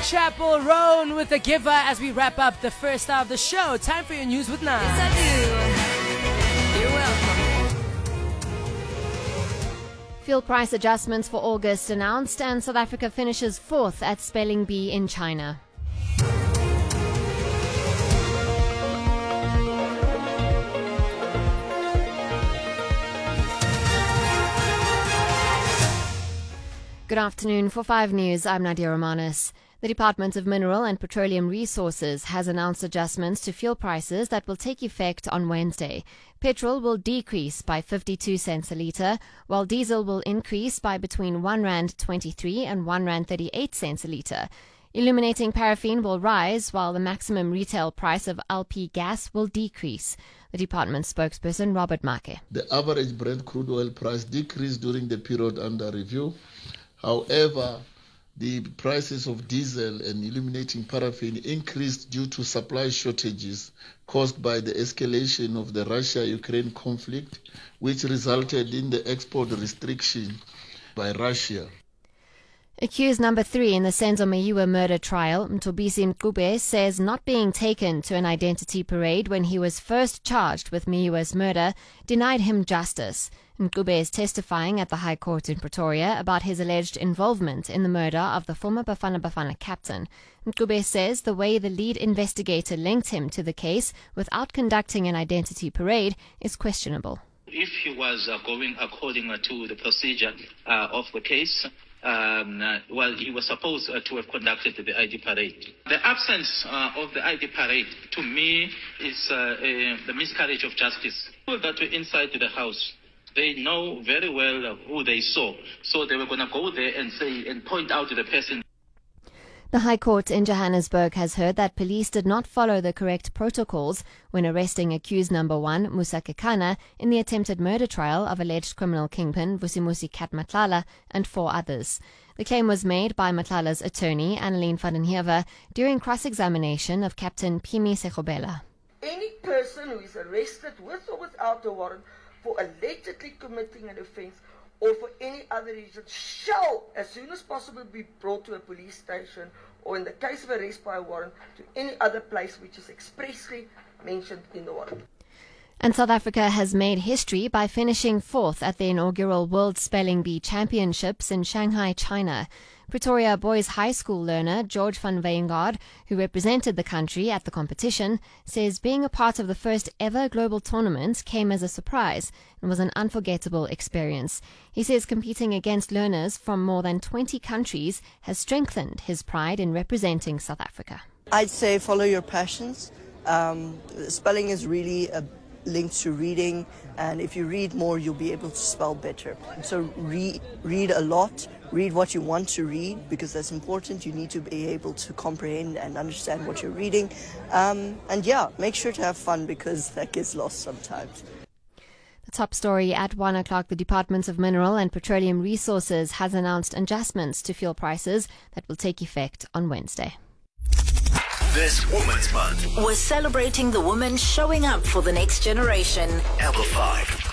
Chapel Roan with The Giver as we wrap up the first hour of the show. Time for your news with Nine. Yes, I do. You're welcome. Fuel price adjustments for August announced, and South Africa finishes fourth at Spelling Bee in China. Good afternoon. For 5 News, I'm Nadia Romanis. The Department of Mineral and Petroleum Resources has announced adjustments to fuel prices that will take effect on Wednesday. Petrol will decrease by 52 cents a litre, while diesel will increase by between R1.23 and R1.38 a litre. Illuminating paraffin will rise, while the maximum retail price of LP gas will decrease. The department spokesperson Robert Make. The average Brent crude oil price decreased during the period under review. However, the prices of diesel and illuminating paraffin increased due to supply shortages caused by the escalation of the Russia-Ukraine conflict, which resulted in the export restriction by Russia. Accused number 3 in the Senzo Meyiwa murder trial, Mthobisi Mncube, says not being taken to an identity parade when he was first charged with Meyiwa's murder denied him justice. Mncube is testifying at the High Court in Pretoria about his alleged involvement in the murder of the former Bafana Bafana captain. Mncube says the way the lead investigator linked him to the case without conducting an identity parade is questionable. If he was going according to the procedure of the case, he was supposed to have conducted the ID parade. The absence of the ID parade, to me, is the miscarriage of justice. People that were inside the house, they know very well who they saw. So they were going to go there and say and point out to the person. The High Court in Johannesburg has heard that police did not follow the correct protocols when arresting accused number 1, Musa Kekana, in the attempted murder trial of alleged criminal kingpin Vusimuzi Kat Matlala and 4 others. The claim was made by Matlala's attorney, Annelien van den Heever, during cross-examination of Captain Pimi Sekgobela. Any person who is arrested with or without a warrant for allegedly committing an offence or for any other reason shall, as soon as possible, be brought to a police station or, in the case of arrest by a warrant, to any other place which is expressly mentioned in the warrant. And South Africa has made history by finishing fourth at the inaugural World Spelling Bee Championships in Shanghai, China. Pretoria Boys High School learner George van Weyengaard, who represented the country at the competition, says being a part of the first ever global tournament came as a surprise and was an unforgettable experience. He says competing against learners from more than 20 countries has strengthened his pride in representing South Africa. I'd say follow your passions. Spelling is really linked to reading, and if you read more, you'll be able to spell better. So read a lot. Read what you want to read, because that's important. You need to be able to comprehend and understand what you're reading. Make sure to have fun, because that gets lost sometimes. The top story at 1 o'clock, the Department of Mineral and Petroleum Resources has announced adjustments to fuel prices that will take effect on Wednesday. This Women's Month, We're celebrating the women showing up for the next generation. Amplified.